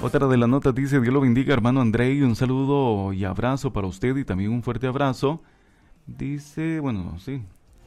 Otra de las notas dice: Dios lo bendiga, hermano Andrei, un saludo y abrazo para usted y también un fuerte abrazo. Dice, bueno, sí,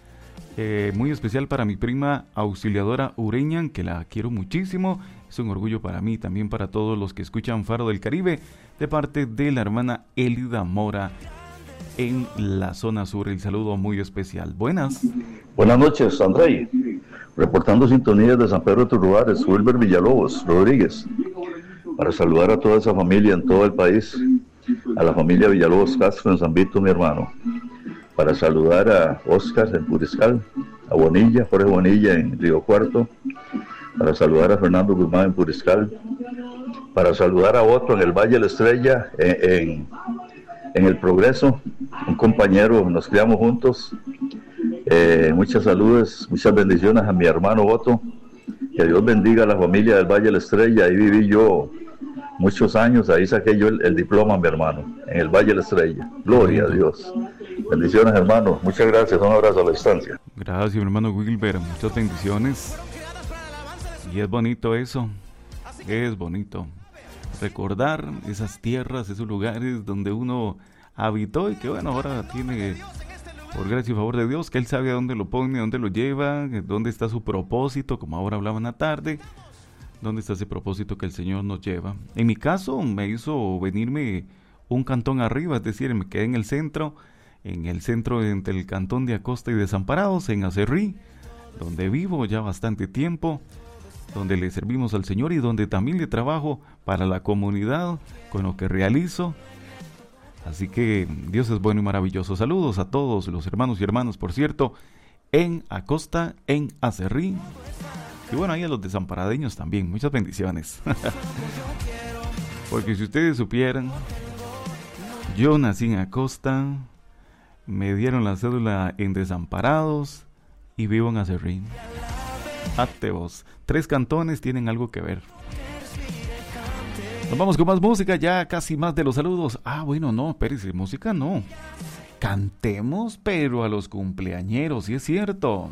muy especial para mi prima Auxiliadora Ureña, que la quiero muchísimo. Es un orgullo para mí, también para todos los que escuchan Faro del Caribe, de parte de la hermana Elida Mora en la zona sur. El saludo muy especial. Buenas noches, Andrei. Reportando sintonías de San Pedro de Turruares, Wilber Villalobos Rodríguez, para saludar a toda esa familia en todo el país, a la familia Villalobos Castro en San Vito, mi hermano, para saludar a Oscar en Puriscal, a Bonilla, Jorge Bonilla en Río Cuarto, para saludar a Fernando Guzmán en Puriscal, para saludar a Otto en el Valle de la Estrella, en el Progreso, un compañero, nos criamos juntos. Muchas saludes, muchas bendiciones a mi hermano Otto, que Dios bendiga a la familia del Valle de la Estrella. Ahí viví yo muchos años, ahí saqué yo el diploma, mi hermano, en el Valle de la Estrella. Gloria a Dios. Bendiciones, hermano, muchas gracias, un abrazo a la distancia. Gracias, mi hermano Wilber, muchas bendiciones. Y es bonito eso, es bonito recordar esas tierras, esos lugares donde uno habitó y que bueno, ahora tiene, por gracia y favor de Dios, que Él sabe a dónde lo pone, a dónde lo lleva, dónde está su propósito, como ahora hablaba en la tarde, dónde está ese propósito que el Señor nos lleva. En mi caso me hizo venirme un cantón arriba, es decir, me quedé en el centro entre el cantón de Acosta y Desamparados, en Acerrí, donde vivo ya bastante tiempo, donde le servimos al Señor y donde también le trabajo para la comunidad con lo que realizo. Así que Dios es bueno y maravilloso. Saludos a todos los hermanos y hermanas, por cierto, en Acosta, en Acerrí, y bueno, ahí a los desamparadeños también, muchas bendiciones. Porque si ustedes supieran, yo nací en Acosta, me dieron la cédula en Desamparados y vivo en Acerrí. Ate vos, 3 cantones tienen algo que ver. Nos vamos con más música, ya casi más de los saludos. Bueno, no, espérese, música no. Cantemos, pero a los cumpleañeros, sí es cierto.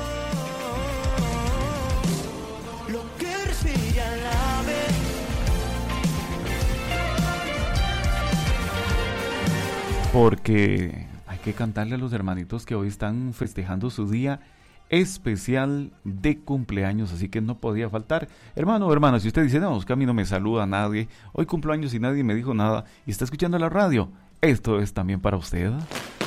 Porque hay que cantarle a los hermanitos que hoy están festejando su día especial de cumpleaños, así que no podía faltar. Hermano o hermana, si usted dice, no, es que a mí no me saluda a nadie, hoy cumplo años y nadie me dijo nada, y está escuchando la radio, esto es también para usted.